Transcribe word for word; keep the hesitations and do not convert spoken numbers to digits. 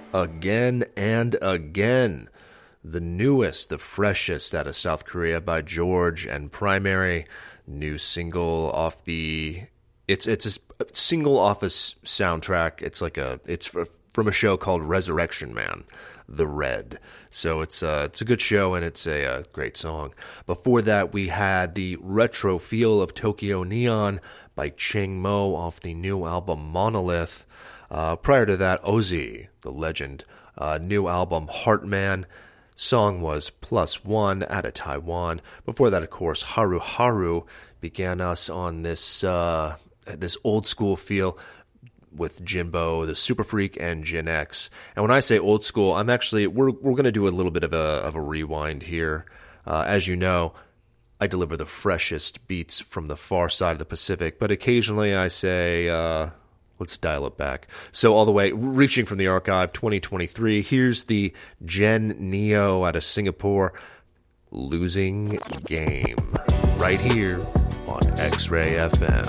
again and again. The newest, the freshest out of South Korea by George and Primary. New single off the... It's it's a single off a soundtrack. It's like a... It's from a show called Resurrection Man, The Red. So it's a, it's a good show, and it's a, a great song. Before that, we had the retro feel of Tokyo Neon by Chang Mo off the new album Monolith. Uh, prior to that, Ozzy, the legend, uh, new album Heartman. Song was Plus One out of Taiwan. Before that, of course, Haru Haru began us on this uh, this old school feel with Jimbo, the Super Freak, and Gen X. And when I say old school, I'm actually we're we're going to do a little bit of a of a rewind here. Uh, as you know, I deliver the freshest beats from the far side of the Pacific, but occasionally I say. Uh, Let's dial it back. So all the way, reaching from the archive, twenty twenty-three, here's the Gen Neo out of Singapore, Losing Game, right here on X-Ray F M.